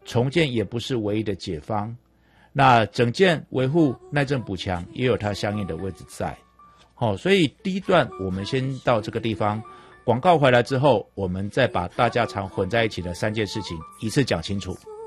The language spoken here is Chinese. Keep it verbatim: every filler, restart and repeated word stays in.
重建也不是唯一的解方。那整建维护耐震补强也有它相应的位置在。好、哦，所以第一段我们先到这个地方，广告回来之后，我们再把大家常混在一起的三件事情一次讲清楚。